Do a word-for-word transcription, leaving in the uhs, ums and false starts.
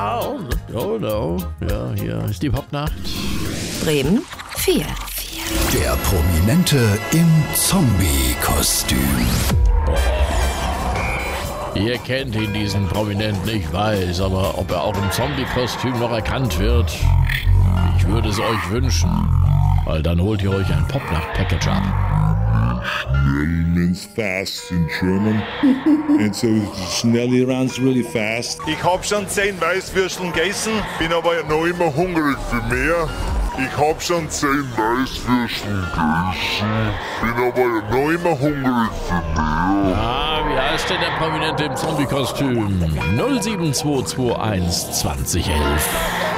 Oh no, ja, hier ist die Popnacht. Bremen vier. Der Prominente im Zombie-Kostüm. Ihr kennt ihn, diesen Prominenten, ich weiß, aber ob er auch im Zombie-Kostüm noch erkannt wird, ich würde es euch wünschen, weil dann holt ihr euch ein Popnacht-Package ab. Schnell means fast in German. And so Schnelli runs really fast. Ich hab schon zehn Weißwürsteln gegessen, bin aber noch immer hungrig für mehr. Ich hab schon zehn Weißwürsteln gegessen, bin aber noch immer hungrig für mehr. Ah, wie heißt denn der Prominente im Zombie-Kostüm? null sieben zwei zwei eins zwanzig elf.